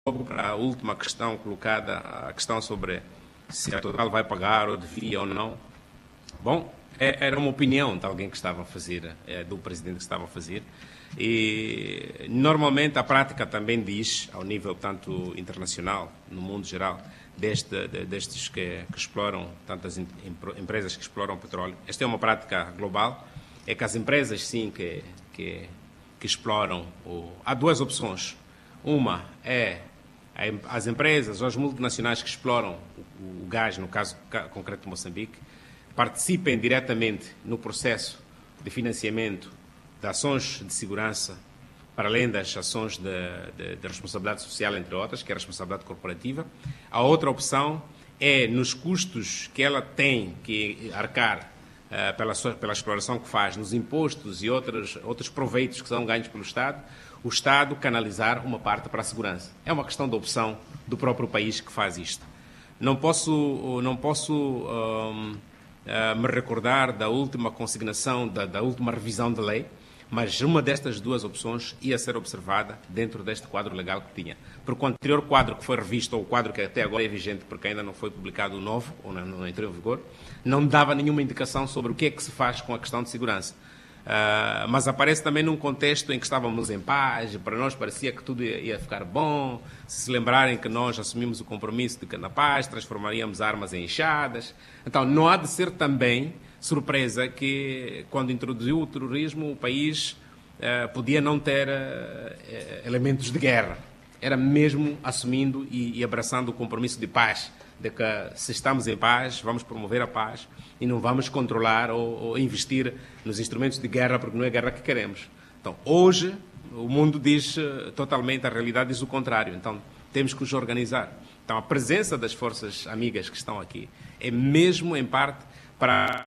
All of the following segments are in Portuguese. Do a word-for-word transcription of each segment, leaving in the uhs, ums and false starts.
para a última questão colocada, a questão sobre se a Total vai pagar ou devia ou não. Bom, é, era uma opinião de alguém que estava a fazer, é, do presidente que estava a fazer. E normalmente a prática também diz, ao nível tanto internacional, no mundo geral, deste, de, destes que, que exploram, tantas em, empresas que exploram petróleo. Esta é uma prática global, é que as empresas, sim, que, que, que exploram, o, há duas opções. Uma é as empresas ou as multinacionais que exploram o, o gás, no caso concreto de Moçambique, participem diretamente no processo de financiamento de ações de segurança, para além das ações de, de, de responsabilidade social, entre outras, que é a responsabilidade corporativa. A outra opção é, nos custos que ela tem que arcar uh, pela, sua, pela exploração que faz, nos impostos e outros, outros proveitos que são ganhos pelo Estado, o Estado canalizar uma parte para a segurança. É uma questão de opção do próprio país que faz isto. Não posso, não posso um, uh, me recordar da última consignação, da, da última revisão de lei, mas uma destas duas opções ia ser observada dentro deste quadro legal que tinha. Porque o anterior quadro que foi revisto, ou o quadro que até agora é vigente, porque ainda não foi publicado o novo, ou não, não entrou em vigor, não dava nenhuma indicação sobre o que é que se faz com a questão de segurança. Uh, mas aparece também num contexto em que estávamos em paz, para nós parecia que tudo ia, ia ficar bom, se se lembrarem que nós assumimos o compromisso de que na paz transformaríamos armas em enxadas. Então não há de ser também surpresa que, quando introduziu o terrorismo, o país uh, podia não ter uh, elementos de guerra. Era mesmo assumindo e, e abraçando o compromisso de paz, de que se estamos em paz, vamos promover a paz e não vamos controlar ou, ou investir nos instrumentos de guerra, porque não é guerra que queremos. Então, hoje, o mundo diz uh, totalmente, a realidade diz o contrário. Então, temos que nos organizar. Então, a presença das forças amigas que estão aqui é mesmo, em parte, para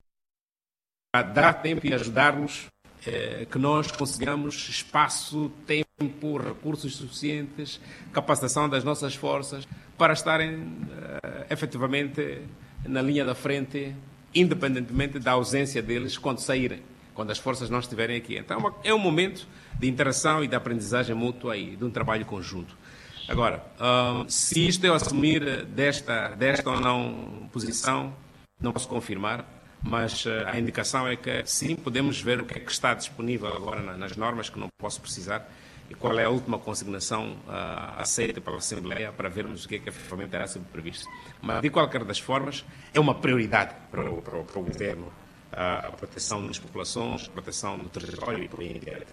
dar tempo e ajudar-nos, eh, que nós consigamos espaço, tempo, recursos suficientes, capacitação das nossas forças para estarem eh, efetivamente na linha da frente, independentemente da ausência deles quando saírem, quando as forças não estiverem aqui. Então é um momento de interação e de aprendizagem mútua e de um trabalho conjunto. Agora, uh, se isto eu assumir desta, desta ou não posição, não posso confirmar, mas uh, a indicação é que sim, podemos ver o que é que está disponível agora na, nas normas, que não posso precisar, e qual é a última consignação uh, aceita pela Assembleia para vermos o que é que efetivamente terá sido previsto. Mas, de qualquer das formas, é uma prioridade para o, para o, para o Governo, uh, a proteção das populações, a proteção do território e por aí em diante.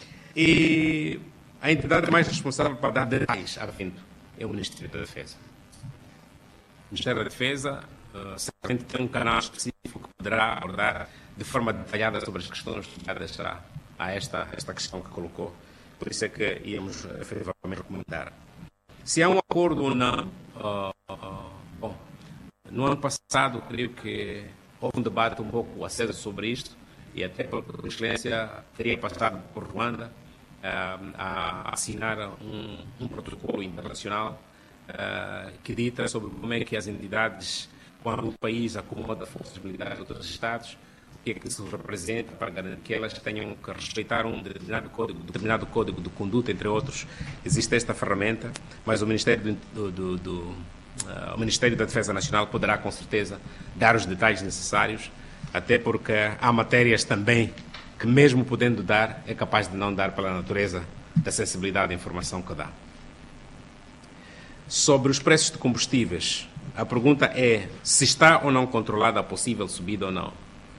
E a entidade mais responsável para dar detalhes ao evento é o Ministério da Defesa. O Ministério da Defesa uh, certamente tem um canal específico que poderá abordar de forma detalhada sobre as questões ligadas a, a esta, esta questão que colocou. Por isso é que íamos efetivamente recomendar. Se há um acordo ou não, uh, uh, bom, no ano passado creio que houve um debate um pouco aceso sobre isto, e até porque a Excelência teria passado por Ruanda uh, a assinar um, um protocolo internacional uh, que dita sobre como é que as entidades, quando o país acomoda forças militares de outros Estados, o que é que isso representa para garantir que elas tenham que respeitar um determinado código, determinado código de conduta, entre outros. Existe esta ferramenta, mas o Ministério, do, do, do, uh, o Ministério da Defesa Nacional poderá, com certeza, dar os detalhes necessários, até porque há matérias também que, mesmo podendo dar, é capaz de não dar pela natureza da sensibilidade da informação que dá. Sobre os preços de combustíveis, a pergunta é se está ou não controlada a possível subida ou não.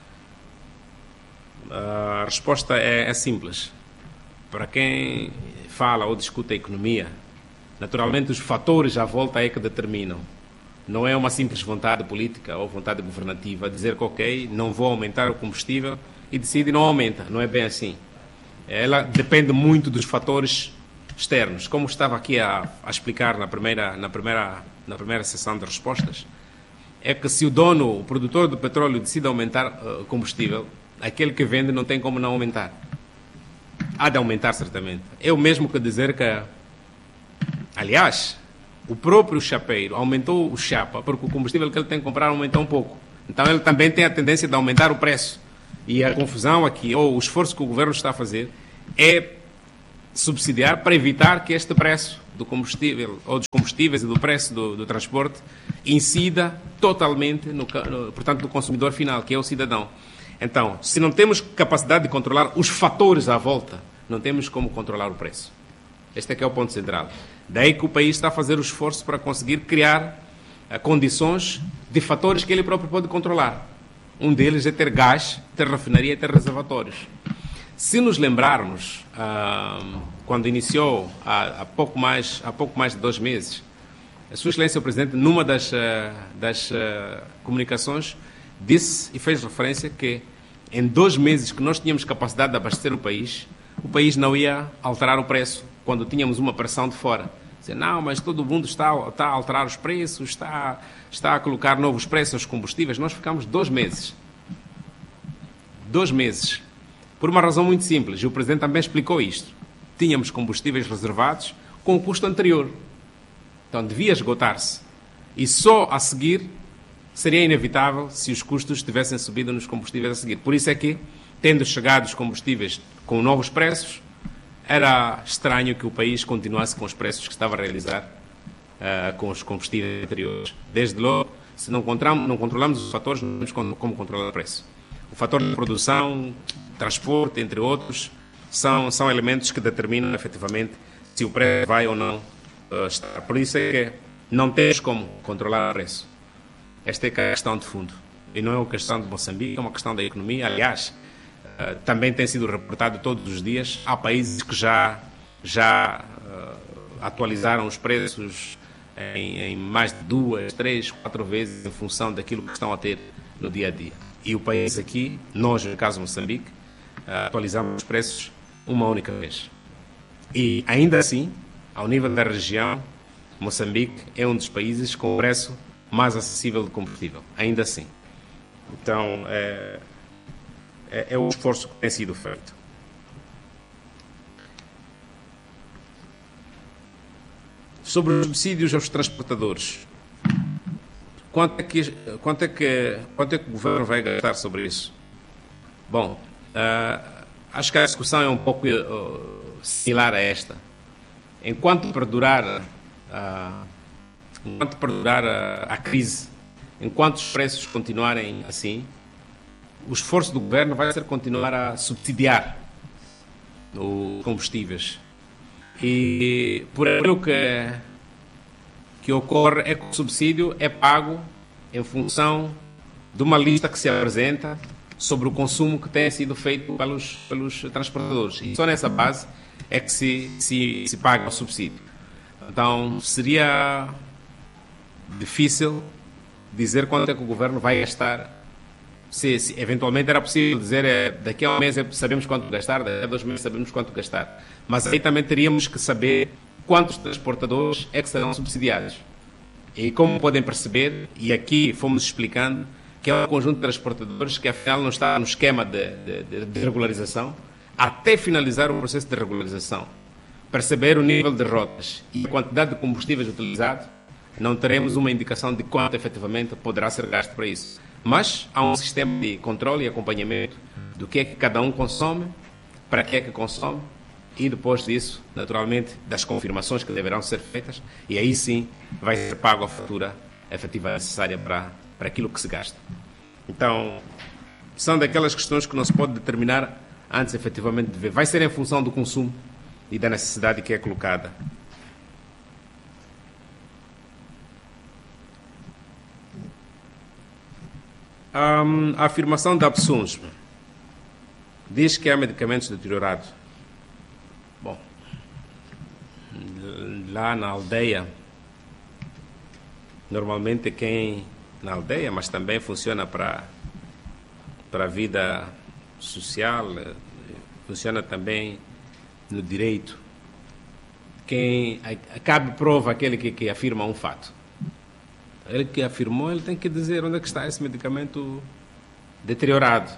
A resposta é, é simples. Para quem fala ou discute a economia, naturalmente os fatores à volta é que determinam. Não é uma simples vontade política ou vontade governativa dizer que, ok, não vou aumentar o combustível e decide não aumenta. Não é bem assim. Ela depende muito dos fatores externos. Como estava aqui a, a explicar na primeira, na, primeira, na primeira sessão de respostas, é que se o dono, o produtor do petróleo, decide aumentar o uh, combustível, aquele que vende não tem como não aumentar. Há de aumentar, certamente. É o mesmo que dizer que, aliás, o próprio chapeiro aumentou o chapa porque o combustível que ele tem que comprar aumentou um pouco. Então ele também tem a tendência de aumentar o preço. E a confusão aqui, ou o esforço que o governo está a fazer, é subsidiar para evitar que este preço do combustível ou dos combustíveis e do preço do, do transporte incida totalmente, no, no, portanto, no consumidor final, que é o cidadão. Então, se não temos capacidade de controlar os fatores à volta, não temos como controlar o preço. Este é que é o ponto central. Daí que o país está a fazer o esforço para conseguir criar uh, condições de fatores que ele próprio pode controlar. Um deles é ter gás, ter refinaria e ter reservatórios. Se nos lembrarmos, uh, quando iniciou, há, há, pouco mais, há pouco mais de dois meses, a Sua Excelência o Presidente, numa das, uh, das uh, comunicações, disse e fez referência que em dois meses que nós tínhamos capacidade de abastecer o país, o país não ia alterar o preço quando tínhamos uma pressão de fora. Dizer, não, mas todo mundo está, está a alterar os preços, está, está a colocar novos preços aos combustíveis. Nós ficamos dois meses. Dois meses. Por uma razão muito simples, e o Presidente também explicou isto. Tínhamos combustíveis reservados com o custo anterior. Então devia esgotar-se. E só a seguir seria inevitável se os custos tivessem subido nos combustíveis a seguir. Por isso é que, tendo chegado os combustíveis com novos preços, era estranho que o país continuasse com os preços que estava a realizar uh, com os combustíveis anteriores. Desde logo, se não, não controlamos os fatores, não temos como controlar o preço. O fator de produção, transporte, entre outros, são, são elementos que determinam efetivamente se o preço vai ou não uh, estar. Por isso é que não temos como controlar o preço. Esta é a questão de fundo. E não é uma questão de Moçambique, é uma questão da economia. Aliás, uh, também tem sido reportado todos os dias. Há países que já, já uh, atualizaram os preços em, em mais de duas, três, quatro vezes em função daquilo que estão a ter no dia a dia. E o país aqui, nós, no caso de Moçambique, uh, atualizamos os preços uma única vez. E ainda assim, ao nível da região, Moçambique é um dos países com o preço mais acessível de combustível, ainda assim. Então, é, é, é o esforço que tem sido feito. Sobre os subsídios aos transportadores, quanto é que, quanto é que, quanto é que o governo vai gastar sobre isso? Bom, uh, acho que a discussão é um pouco uh, similar a esta. Enquanto perdurar uh, enquanto perdurar a, a crise, enquanto os preços continuarem assim, o esforço do governo vai ser continuar a subsidiar os combustíveis. E por aquilo que, que ocorre é que o subsídio é pago em função de uma lista que se apresenta sobre o consumo que tem sido feito pelos, pelos transportadores. E só nessa base é que se, se, se paga o subsídio. Então, seria difícil dizer quanto é que o governo vai gastar. Se, se eventualmente era possível dizer é, daqui a um mês sabemos quanto gastar, daqui a dois meses sabemos quanto gastar. Mas aí também teríamos que saber quantos transportadores é que serão subsidiados. E como podem perceber, e aqui fomos explicando, que é um conjunto de transportadores que afinal não está no esquema de, de, de regularização, até finalizar o processo de regularização, perceber o nível de rotas e a quantidade de combustíveis utilizados, não teremos uma indicação de quanto efetivamente poderá ser gasto para isso. Mas há um sistema de controle e acompanhamento do que é que cada um consome, para que é que consome, e depois disso, naturalmente, das confirmações que deverão ser feitas, e aí sim vai ser pago a fatura efetiva necessária para, para aquilo que se gasta. Então, são daquelas questões que não se pode determinar antes efetivamente de ver. Vai ser em função do consumo e da necessidade que é colocada. Um, a afirmação da Absuns diz que há medicamentos deteriorados. Bom, lá na aldeia, normalmente quem na aldeia, mas também funciona para para a vida social, funciona também no direito. Quem cabe prova aquele que, que afirma um fato. Ele que afirmou, ele tem que dizer onde é que está esse medicamento deteriorado.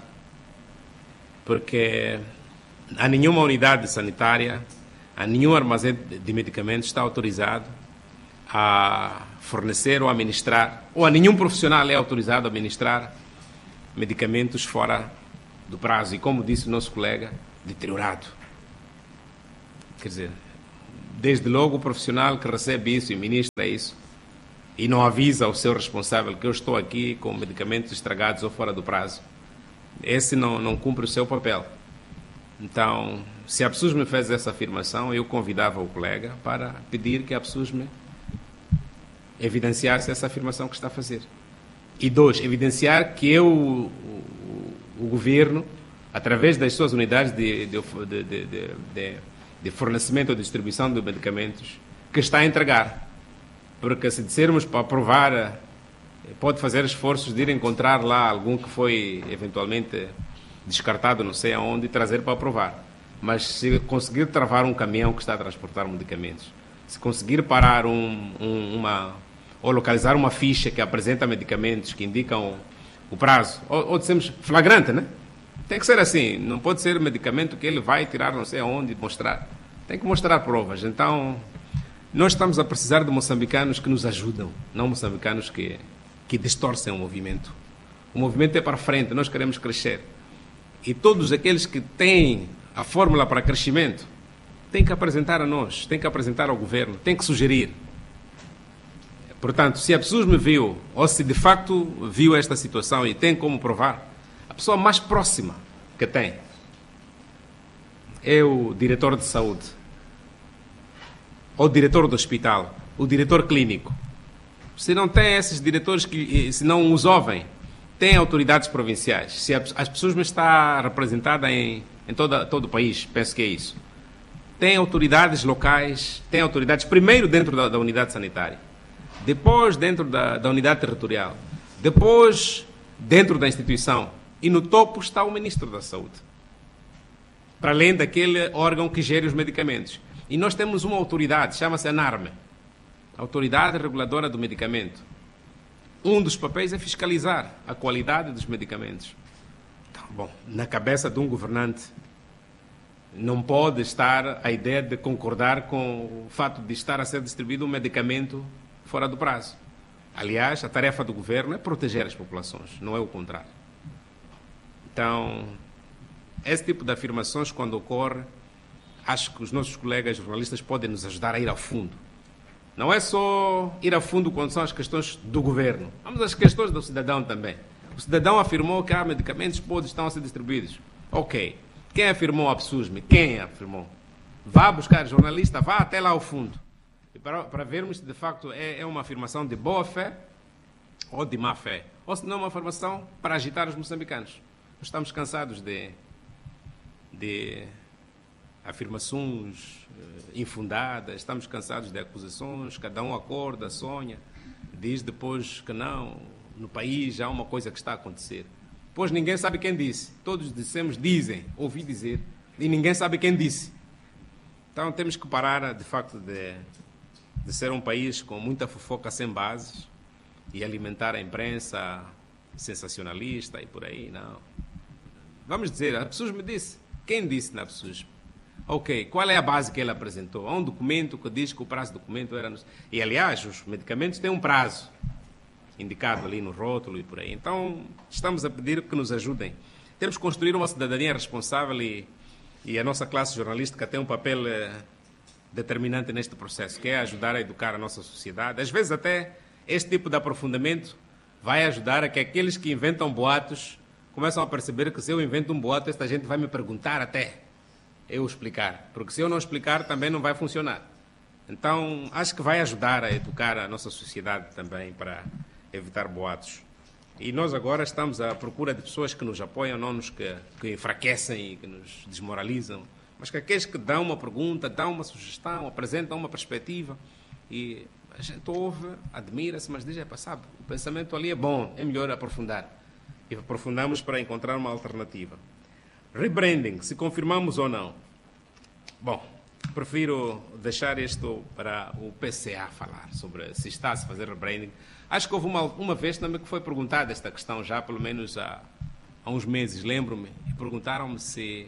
Porque a nenhuma unidade sanitária, a nenhum armazém de medicamentos está autorizado a fornecer ou a administrar, ou a nenhum profissional é autorizado a administrar medicamentos fora do prazo. E como disse o nosso colega, deteriorado. Quer dizer, desde logo o profissional que recebe isso e ministra isso e não avisa ao seu responsável que eu estou aqui com medicamentos estragados ou fora do prazo, esse não, não cumpre o seu papel. Então, se a pessoa me fez essa afirmação, eu convidava o colega para pedir que a pessoa me evidenciasse essa afirmação que está a fazer. E dois, evidenciar que eu, o, o, o governo, através das suas unidades de, de, de, de, de, de fornecimento ou distribuição de medicamentos, que está a entregar. Porque se dissermos para aprovar, pode fazer esforços de ir encontrar lá algum que foi eventualmente descartado não sei aonde e trazer para aprovar. Mas se conseguir travar um caminhão que está a transportar medicamentos, se conseguir parar um, um, uma, ou localizar uma ficha que apresenta medicamentos que indicam o prazo, ou, ou dizemos flagrante, né? Tem que ser assim, não pode ser medicamento que ele vai tirar não sei aonde e mostrar. Tem que mostrar provas. Então, nós estamos a precisar de moçambicanos que nos ajudam, não moçambicanos que, que distorcem o movimento. O movimento é para frente, nós queremos crescer. E todos aqueles que têm a fórmula para crescimento têm que apresentar a nós, têm que apresentar ao governo, têm que sugerir. Portanto, se a pessoa me viu, ou se de facto viu esta situação e tem como provar, a pessoa mais próxima que tem é o diretor de saúde, ou o diretor do hospital, o diretor clínico. Se não tem esses diretores, que, se não os ouvem, tem autoridades provinciais. Se as pessoas me está representada em, em toda, todo o país, penso que é isso. Tem autoridades locais, tem autoridades primeiro dentro da, da unidade sanitária, depois dentro da, da unidade territorial, depois dentro da instituição e no topo está o Ministro da Saúde, para além daquele órgão que gere os medicamentos. E nós temos uma autoridade, chama-se ANARME, Autoridade Reguladora do Medicamento. Um dos papéis é fiscalizar a qualidade dos medicamentos. Então, bom, na cabeça de um governante não pode estar a ideia de concordar com o fato de estar a ser distribuído um medicamento fora do prazo. Aliás, a tarefa do governo é proteger as populações, não é o contrário. Então, esse tipo de afirmações, quando ocorre, acho que os nossos colegas jornalistas podem nos ajudar a ir ao fundo. Não é só ir a fundo quando são as questões do governo. Vamos às questões do cidadão também. O cidadão afirmou que há medicamentos que podem estar a ser distribuídos. Ok. Quem afirmou a PSUSME? Quem afirmou? Vá buscar jornalista, vá até lá ao fundo. E para, para vermos se de facto é, é uma afirmação de boa fé ou de má fé. Ou se não é uma afirmação para agitar os moçambicanos. Nós estamos cansados de, de afirmações infundadas, estamos cansados de acusações, cada um acorda, sonha, diz depois que não, no país já há uma coisa que está a acontecer. Pois ninguém sabe quem disse. Todos dissemos, dizem, ouvi dizer, e ninguém sabe quem disse. Então temos que parar, de facto, de, de ser um país com muita fofoca sem bases e alimentar a imprensa sensacionalista e por aí, não. Vamos dizer, as pessoas me disse, quem disse na pessoas? Ok, qual é a base que ele apresentou? Há um documento que diz que o prazo do documento era... E, aliás, os medicamentos têm um prazo indicado ali no rótulo e por aí. Então, estamos a pedir que nos ajudem. Temos que construir uma cidadania responsável e, e a nossa classe jornalística tem um papel eh, determinante neste processo, que é ajudar a educar a nossa sociedade. Às vezes, até, este tipo de aprofundamento vai ajudar a que aqueles que inventam boatos começam a perceber que se eu invento um boato, esta gente vai me perguntar até eu explicar, porque se eu não explicar também não vai funcionar. Então, acho que vai ajudar a educar a nossa sociedade também para evitar boatos. E nós agora estamos à procura de pessoas que nos apoiam, não nos que, que enfraquecem e que nos desmoralizam, mas que aqueles que dão uma pergunta, dão uma sugestão, apresentam uma perspectiva e a gente ouve, admira-se, mas diz, é, sabe, o pensamento ali é bom, é melhor aprofundar. E aprofundamos para encontrar uma alternativa. Rebranding, se confirmamos ou não. Bom, prefiro deixar isto para o P C A falar sobre se está a se fazer rebranding. Acho que houve uma, uma vez também que foi perguntada esta questão, já pelo menos há, há uns meses, lembro-me, e perguntaram-me se,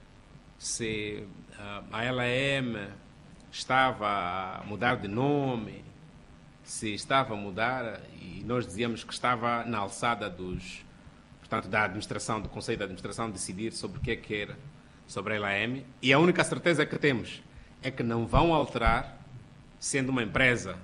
se uh, a L A M estava a mudar de nome, se estava a mudar, e nós dizíamos que estava na alçada dos... portanto, da administração, do Conselho de Administração, decidir sobre o que é que era, sobre a L A M, e a única certeza que temos é que não vão alterar, sendo uma empresa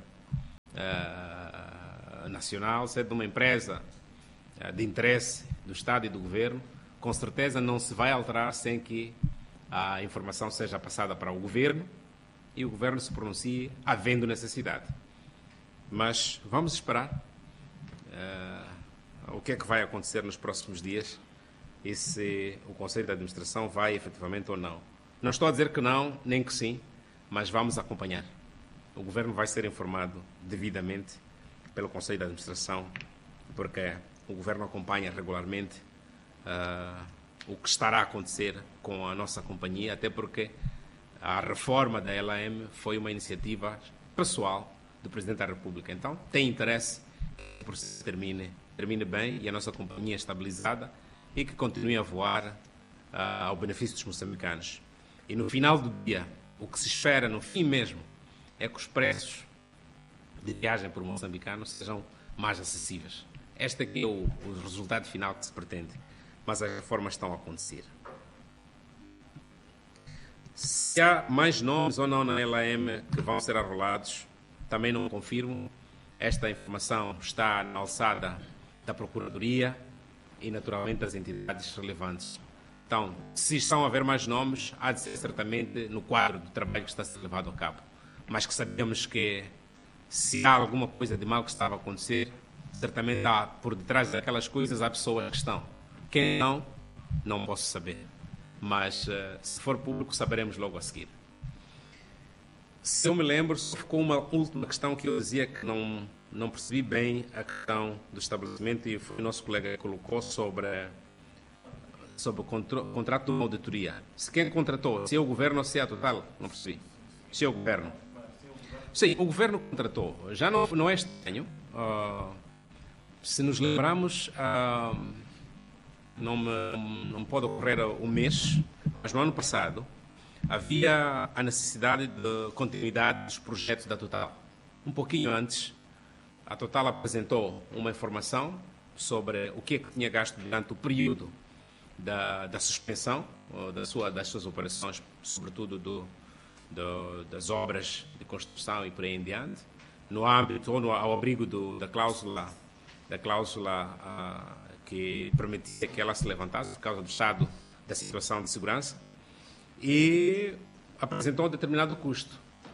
uh, nacional, sendo uma empresa uh, de interesse do Estado e do Governo, com certeza não se vai alterar sem que a informação seja passada para o Governo e o Governo se pronuncie havendo necessidade. Mas vamos esperar uh, o que é que vai acontecer nos próximos dias e se o Conselho de Administração vai efetivamente ou não. Não estou a dizer que não, nem que sim, mas vamos acompanhar. O Governo vai ser informado devidamente pelo Conselho de Administração, porque o Governo acompanha regularmente uh, o que estará a acontecer com a nossa companhia, até porque a reforma da L A M foi uma iniciativa pessoal do Presidente da República. Então, tem interesse que o processo termine, termine bem e a nossa companhia estabilizada e que continue a voar uh, ao benefício dos moçambicanos. E no final do dia, o que se espera, no fim mesmo, é que os preços de viagem por moçambicano sejam mais acessíveis. Este aqui é o, o resultado final que se pretende, mas as reformas estão a acontecer. Se há mais nomes ou não na L A M que vão ser arrolados, também não confirmo. Esta informação está na alçada da Procuradoria e, naturalmente, das entidades relevantes. Então, se estão a haver mais nomes, há de ser certamente no quadro do trabalho que está a ser levado a cabo. Mas que sabemos que, se há alguma coisa de mal que estava a acontecer, certamente há por detrás daquelas coisas há pessoas que estão. Quem não, não posso saber. Mas, se for público, saberemos logo a seguir. Se eu me lembro, só ficou uma última questão que eu dizia que não, não percebi bem a questão do estabelecimento e foi o nosso colega que colocou sobre, sobre o contro, contrato de auditoria. Se quem contratou, se é o Governo ou se é a Total, não percebi. Se é o Governo. Sim, o Governo contratou. Já não, não é estranho. Uh, se nos lembrarmos, uh, não, me, não pode ocorrer um mês, mas no ano passado havia a necessidade de continuidade dos projetos da Total. Um pouquinho antes, a Total apresentou uma informação sobre o que é que tinha gasto durante o período da, da suspensão da sua, das suas operações, sobretudo do, do, das obras de construção e por aí em diante, no âmbito ou no, ao abrigo do, da cláusula, da cláusula ah, que permitia que ela se levantasse por causa do estado da situação de segurança, e apresentou um determinado custo.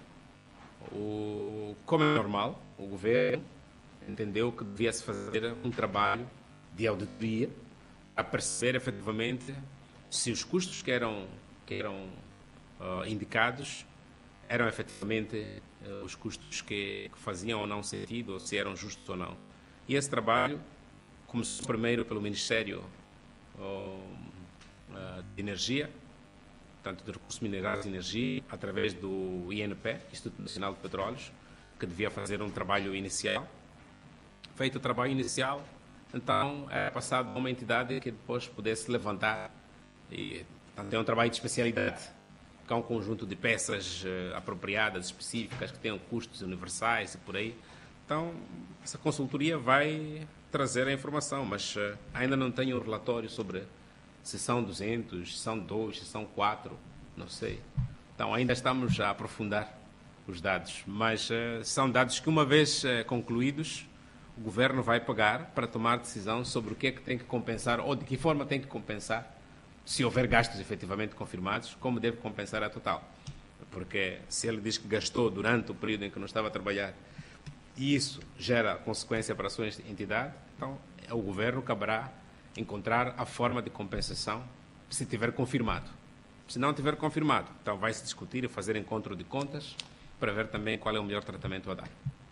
O, como é normal, o Governo entendeu que devia-se fazer um trabalho de auditoria a perceber efetivamente se os custos que eram, que eram uh, indicados eram efetivamente uh, os custos que, que faziam ou não sentido, ou se eram justos ou não. E esse trabalho começou primeiro pelo Ministério uh, uh, de Energia, tanto de Recursos Minerais e Energia, através do I N P, Instituto Nacional de Petróleos, que devia fazer um trabalho inicial. Feito o trabalho inicial, então é passado a uma entidade que depois pudesse levantar, e portanto, é um trabalho de especialidade, que é um conjunto de peças uh, apropriadas, específicas, que tenham custos universais e por aí. Então, essa consultoria vai trazer a informação, mas uh, ainda não tenho um relatório sobre se são duzentos, se são dois, se são quatro, não sei. Então, ainda estamos a aprofundar os dados, mas uh, são dados que, uma vez uh, concluídos, o Governo vai pegar para tomar decisão sobre o que é que tem que compensar ou de que forma tem que compensar, se houver gastos efetivamente confirmados, como deve compensar a Total. Porque se ele diz que gastou durante o período em que não estava a trabalhar e isso gera consequência para a sua entidade, então o Governo caberá encontrar a forma de compensação se tiver confirmado. Se não tiver confirmado, então vai-se discutir e fazer encontro de contas para ver também qual é o melhor tratamento a dar.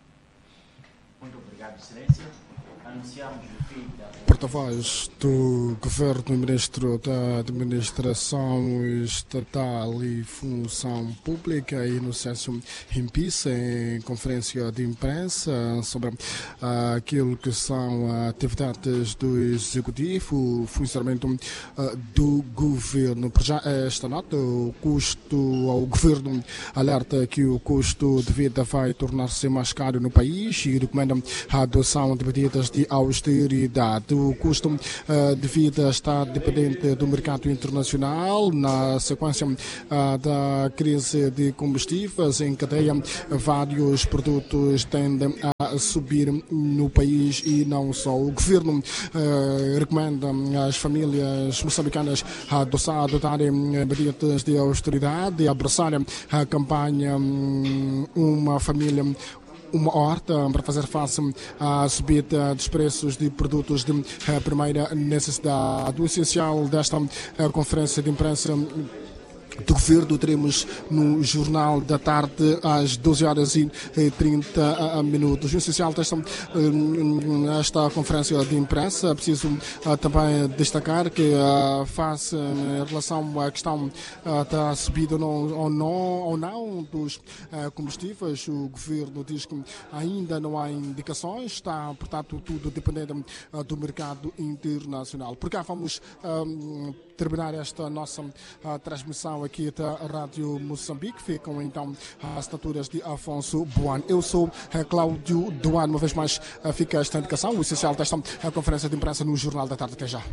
Muito obrigado, Excelência. Anunciamos o fim da... Porta-voz do Governo, Ministro da Administração Estatal e Função Pública, Inocêncio Rimpice, em conferência de imprensa sobre uh, aquilo que são atividades do Executivo, o funcionamento uh, do Governo. Por já esta nota, o custo, o Governo alerta que o custo de vida vai tornar-se mais caro no país e recomenda a adoção de medidas de austeridade. O custo uh, de vida está dependente do mercado internacional. Na sequência uh, da crise de combustíveis em cadeia, vários produtos tendem a subir no país e não só. O governo uh, recomenda às famílias moçambicanas a adotarem medidas de austeridade e abraçarem a campanha um, Uma Família, Uma Horta, para fazer face à subida dos preços de produtos de primeira necessidade. O essencial desta conferência de imprensa do governo teremos no Jornal da Tarde às doze horas e trinta minutos. O essencial desta esta conferência de imprensa, é preciso também destacar que face em relação à questão da subida ou não, ou não dos combustíveis, o governo diz que ainda não há indicações, está, portanto, tudo dependendo do mercado internacional. Por cá vamos terminar esta nossa transmissão aqui da Rádio Moçambique. Ficam então as assinaturas de Afonso Buano. Eu sou Cláudio Duano. Uma vez mais fica esta indicação, o essencial desta conferência de imprensa no Jornal da Tarde. Até já.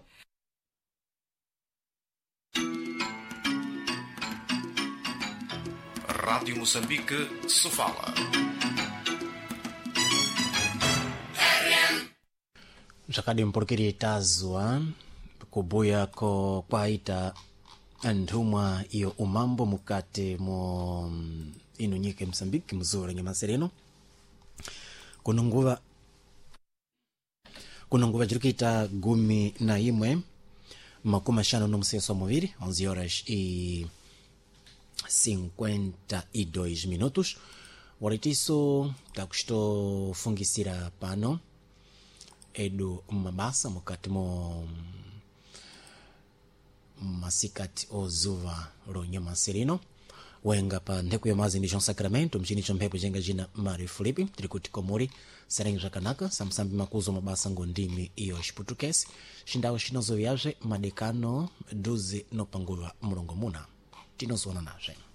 Rádio Moçambique se fala. Jakadi mporkiri itazwa kubuya ko kwaita anduma iyo umambo mukate mo inunyike Msambiki mzuri nyama sereno kununguva kununguva jirikita gumi na imwe makuma shano no mseso moviri onze horas e cinquenta e dois minutos waritiso takusto fungisira pano edu mabasa mukati mo masikati ozuva ronyama serino wenga pa ndeku ya mazi ni João Sacramento mjini chompepo jenga jina Mari Filipe trikuti komori serengi jakanaka samsambi makuzo mabasa ngondimi iyo shiputukesi shindawo shinozo viaje madekano duzi no pangulwa mulongo muna tinozo wana naje.